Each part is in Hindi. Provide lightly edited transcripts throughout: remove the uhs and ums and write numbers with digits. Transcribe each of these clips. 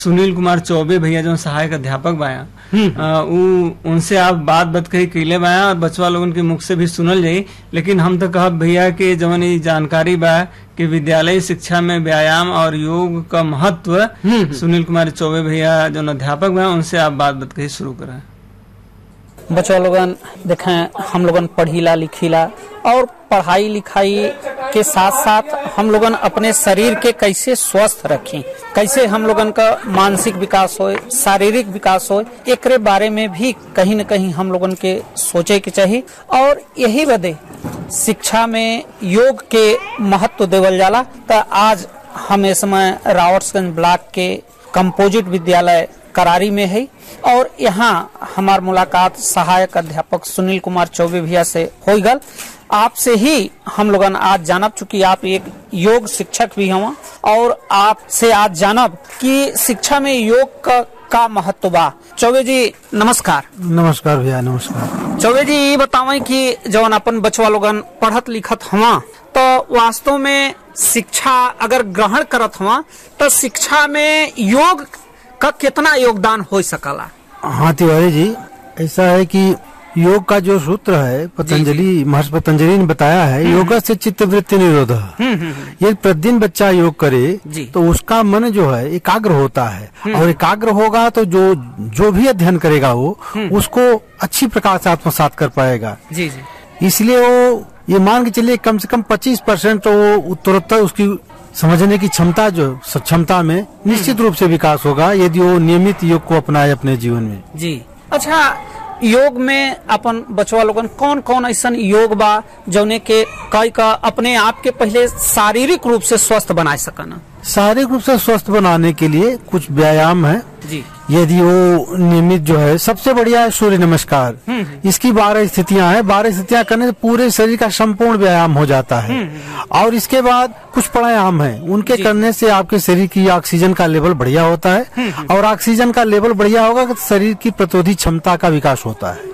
सुनील कुमार चौबे भैया जो सहायक अध्यापक बाया उनसे आप बात कही कैले बाया और बचवा लोगन के मुख से भी सुनल जाई। लेकिन हम तो कहब भैया के जवन ये जानकारी बा कि विद्यालय शिक्षा में व्यायाम और योग का महत्व सुनील कुमार चौबे भैया जो अध्यापक बा उनसे आप बात कही शुरू करें। बच्चा लोगन देखें, हम लोगन पढ़ीला लिखीला और पढ़ाई लिखाई के साथ साथ हम लोगन अपने शरीर के कैसे स्वस्थ रखें, कैसे हम लोगन का मानसिक विकास हो, शारीरिक विकास हो, एकरे बारे में भी कहीं न कहीं हम लोगन के सोचे के चाहिए। और यही बदे शिक्षा में योग के महत्व देवल जाला। तो आज हम इस समय रावर्ट्सगंज ब्लॉक के कंपोजिट विद्यालय करारी में है और यहाँ हमार मुलाकात सहायक अध्यापक सुनील कुमार चौबे भैया से हो गल। आपसे ही हम लोगन आज जानब, चूंकि आप एक योग शिक्षक भी हैं और आपसे आज जानब कि शिक्षा में योग का महत्व बा। चौबे जी नमस्कार। नमस्कार भैया, नमस्कार। चौबे जी ये बतावें कि जवन अपन बचवा लोगन पढ़त लिखत हवा तो वास्तव में शिक्षा अगर ग्रहण करत हवा तो शिक्षा में योग का कितना योगदान हो सकला? हाँ तिवारी जी, ऐसा है कि योग का जो सूत्र है महर्षि पतंजलि ने बताया है, योगा से चित्तवृत्ति निरोध। ये प्रतिदिन बच्चा योग करे तो उसका मन जो है एकाग्र होता है और एकाग्र होगा तो जो भी अध्ययन करेगा वो उसको अच्छी प्रकार से आत्मसात कर पाएगा। इसलिए वो ये मान के चलिए कम से कम 25% तो वो उत्तरोत्तर उसकी समझने की क्षमता जो सक्षमता में निश्चित रूप से विकास होगा यदि वो नियमित योग को अपनाए अपने जीवन में। जी अच्छा, योग में अपन बचवा लोगन कौन कौन ऐसा योग बा जौने के कई का अपने आप के पहले शारीरिक रूप से स्वस्थ बना सकना? शारीरिक रूप से स्वस्थ बनाने के लिए कुछ व्यायाम है जी। यदि वो नियमित जो है, सबसे बढ़िया है सूर्य नमस्कार। इसकी 12 स्थितियां हैं। 12 स्थितियां करने से पूरे शरीर का संपूर्ण व्यायाम हो जाता है। और इसके बाद कुछ प्राणायाम है, उनके करने से आपके शरीर की ऑक्सीजन का लेवल बढ़िया होता है और ऑक्सीजन का लेवल बढ़िया होगा तो शरीर की प्रतिरोधी क्षमता का विकास होता है।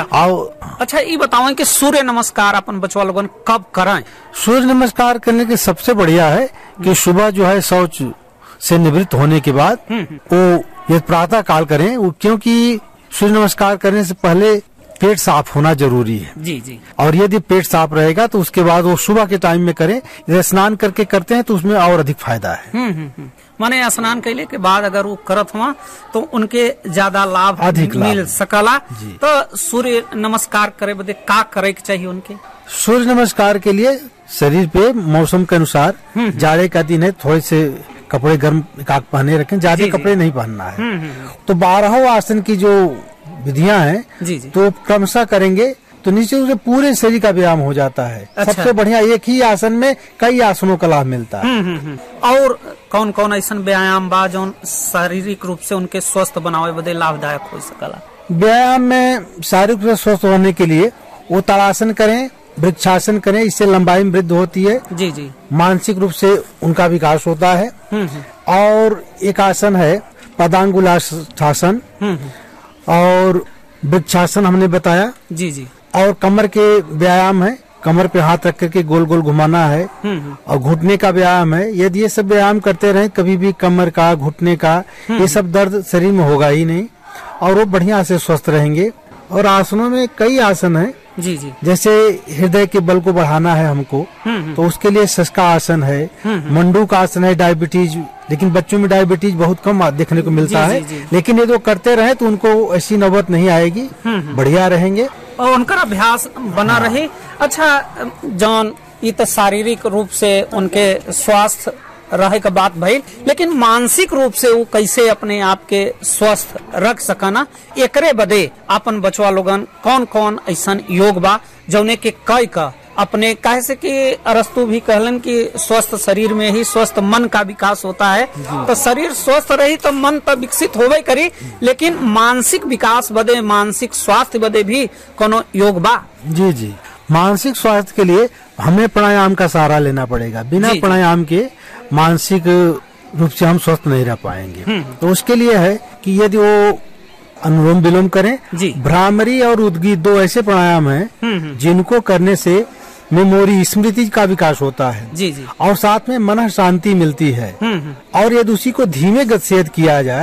अच्छा ये बताओ कि सूर्य नमस्कार अपन बचवा लोगन कब कराएं? सूर्य नमस्कार करने के सबसे बढ़िया है कि सुबह जो है शौच से निवृत्त होने के बाद वो ये प्रातः काल करें, क्योंकि सूर्य नमस्कार करने से पहले पेट साफ होना जरूरी है। जी। और यदि पेट साफ रहेगा तो उसके बाद वो सुबह के टाइम में करें। यदि स्नान करके करते हैं तो उसमें और अधिक फायदा है। माने स्नान कैले के बाद अगर वो करत हुआ तो उनके ज्यादा लाभ मिल सकला। तो सूर्य नमस्कार करे बदे का करे के चाहिए उनके? सूर्य नमस्कार के लिए शरीर पे मौसम के अनुसार, जाड़े का दिन है थोड़े से कपड़े गर्म पहने रखें, ज्यादा कपड़े नहीं पहनना है। तो 12 आसन की जो विधियां हैं तो क्रमशः करेंगे तो निश्चित रूप से पूरे शरीर का व्यायाम हो जाता है। सबसे बढ़िया एक ही आसन में कई आसनों का लाभ मिलता है। और कौन कौन ऐसा व्यायाम बा जो शारीरिक रूप से उनके स्वस्थ बनावे बदे लाभदायक हो सकला? व्यायाम में शारीरिक रूप से स्वस्थ होने के लिए वो ताड़ासन करें, वृक्षासन करें, इससे लंबाई में वृद्धि होती है। जी। मानसिक रूप से उनका विकास होता है। और एक आसन है पदांगुलासन और वृक्षासन हमने बताया। जी। और कमर के व्यायाम है, कमर पे हाथ रख करके गोल गोल घुमाना है। और घुटने का व्यायाम है। यदि ये सब व्यायाम करते रहे कभी भी कमर का, घुटने का, ये सब दर्द शरीर में होगा ही नहीं और वो बढ़िया से स्वस्थ रहेंगे। और आसनों में कई आसन है। जी। जैसे हृदय के बल को बढ़ाना है हमको तो उसके लिए शशका आसन है, मंडूक आसन है, डायबिटीज, लेकिन बच्चों में डायबिटीज बहुत कम देखने को मिलता है। लेकिन ये जो करते रहे तो उनको ऐसी नौबत नहीं आएगी, बढ़िया रहेंगे और उनका अभ्यास बना रहे। अच्छा जॉन, ये तो शारीरिक रूप से उनके स्वास्थ्य रहे का बात भइल, लेकिन मानसिक रूप से वो कैसे अपने आप के स्वस्थ रख सकना, एकरे बदे अपन बचवा लोगन कौन कौन ऐसा योग बा जौने के कई का अपने कहे से कि अरस्तु भी कहलन कि स्वस्थ शरीर में ही स्वस्थ मन का विकास होता है। तो शरीर स्वस्थ रही तो मन तो विकसित होवे करी, लेकिन मानसिक विकास बदे, मानसिक स्वास्थ्य बदे भी कोनो योग बा? जी। मानसिक स्वास्थ्य के लिए हमें प्राणायाम का सहारा लेना पड़ेगा। बिना प्राणायाम के मानसिक रूप से हम स्वस्थ नहीं रह पाएंगे। तो उसके लिए है कि यदि वो अनुलोम विलोम करें, भ्रामरी और उद्गीत 2 ऐसे प्राणायाम हैं जिनको करने से मेमोरी स्मृति का विकास होता है जी जी। और साथ में मन शांति मिलती है। और यदि उसी को धीमे गति से किया जाए